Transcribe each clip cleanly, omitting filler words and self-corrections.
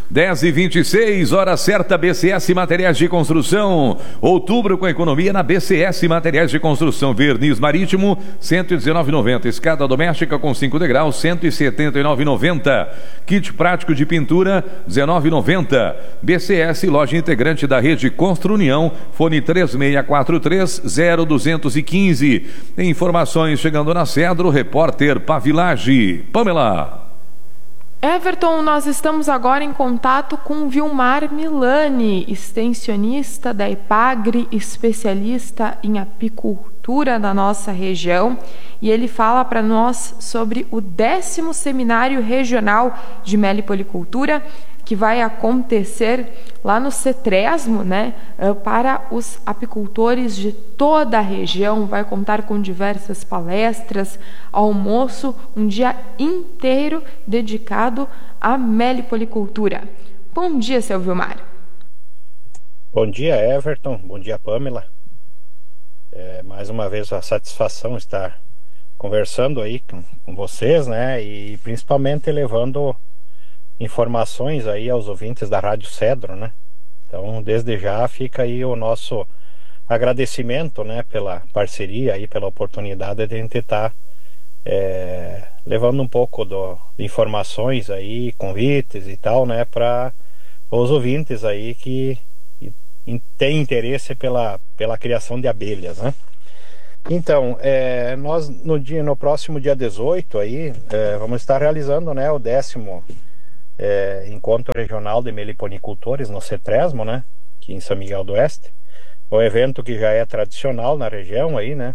10h26, hora certa, BCS Materiais de Construção. Outubro com economia na BCS Materiais de Construção. Verniz marítimo, R$ 119,90. Escada doméstica com 5 degraus, R$ 179,90. Kit prático de pintura, R$ 19,90. BCS, loja integrante da rede Construnião. Fone 3643-0215. Informações chegando na Cedro, repórter Pavilage. Pamela. Everton, nós estamos agora em contato com Vilmar Milani, extensionista da Epagre, especialista em apicultura da nossa região, e ele fala para nós sobre o 10º Seminário Regional de Meliponicultura, que vai acontecer lá no Cetresmo, né, para os apicultores de toda a região. Vai contar com diversas palestras, almoço, um dia inteiro dedicado à meliponicultura. Bom dia, seu Vilmar. Bom dia, Everton. Bom dia, Pamela. Mais uma vez a satisfação estar conversando aí com vocês, né, e principalmente levando informações aí aos ouvintes da Rádio Cedro, né? Então, desde já fica aí o nosso agradecimento, né, pela parceria aí, pela oportunidade de a gente estar levando um pouco de informações aí, convites e tal, né, para os ouvintes aí que têm interesse pela criação de abelhas, né? Então, nós no próximo dia 18 aí, vamos estar realizando, né, o 10º Encontro Regional de Meliponicultores no Cetresmo, né, aqui em São Miguel do Oeste. Um evento que já é tradicional na região aí, né,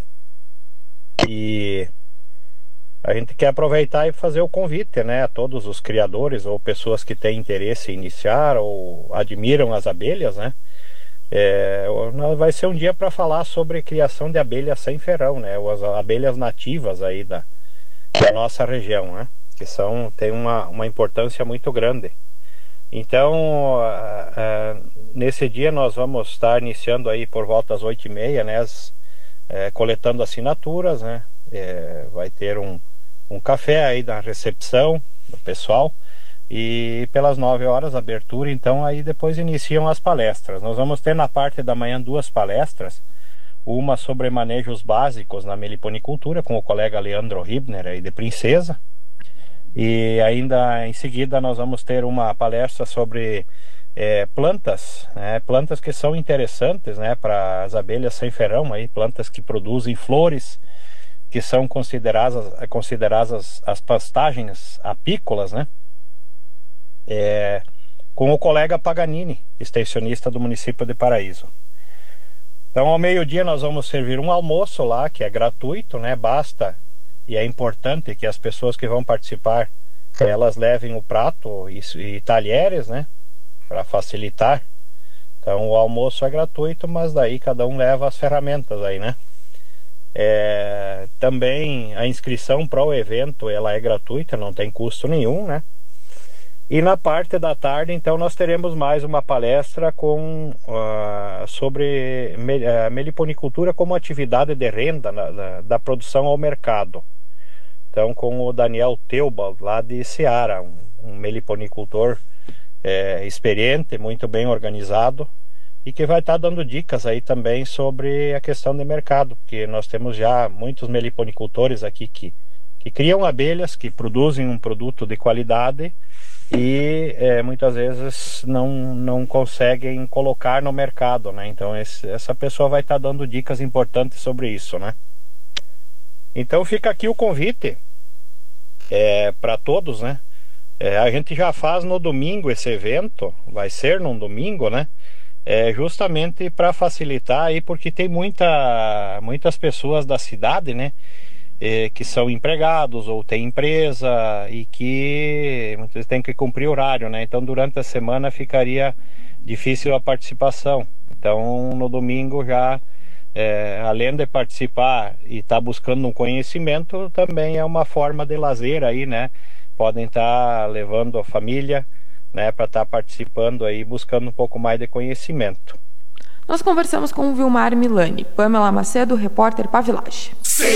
e a gente quer aproveitar e fazer o convite, né, a todos os criadores ou pessoas que têm interesse em iniciar ou admiram as abelhas, né. Vai ser um dia para falar sobre criação de abelhas sem ferrão, né, as abelhas nativas aí da nossa região, né, que tem uma importância muito grande. Então, nesse dia nós vamos estar iniciando aí por volta das 8h30, né, coletando assinaturas, né, vai ter um café aí da recepção do pessoal, e pelas 9 horas abertura. Então aí depois iniciam as palestras. Nós vamos ter na parte da manhã 2 palestras, uma sobre manejos básicos na meliponicultura com o colega Leandro Hibner aí de Princesa. E ainda em seguida nós vamos ter uma palestra sobre plantas, né, plantas que são interessantes, né, para as abelhas sem ferrão, aí, plantas que produzem flores, que são consideradas as pastagens apícolas, né, com o colega Paganini, extensionista do município de Paraíso. Então ao meio-dia nós vamos servir um almoço lá, que é gratuito, né, basta. E é importante que as pessoas que vão participar, elas levem o prato e talheres, né, para facilitar. Então o almoço é gratuito, mas daí cada um leva as ferramentas aí, né. Também a inscrição para o evento, ela é gratuita, não tem custo nenhum, né. E na parte da tarde, então, nós teremos mais uma palestra sobre meliponicultura como atividade de renda da produção ao mercado. Então, com o Daniel Teubald, lá de Ceará, um meliponicultor experiente, muito bem organizado, e que vai estar dando dicas aí também sobre a questão de mercado, porque nós temos já muitos meliponicultores aqui que criam abelhas, que produzem um produto de qualidade, e muitas vezes não conseguem colocar no mercado, né? Então essa pessoa vai estar dando dicas importantes sobre isso, né? Então fica aqui o convite para todos, né? A gente já faz no domingo esse evento, vai ser num domingo, né? Justamente para facilitar aí, porque tem muitas pessoas da cidade, né, que são empregados ou têm empresa e que muitas vezes tem que cumprir horário, né? Então durante a semana ficaria difícil a participação. Então no domingo já, além de participar e estar buscando um conhecimento, também é uma forma de lazer aí, né? Podem estar levando a família, né, para estar participando aí, buscando um pouco mais de conhecimento. Nós conversamos com o Vilmar Milani. Pamela Macedo, repórter Pavilage.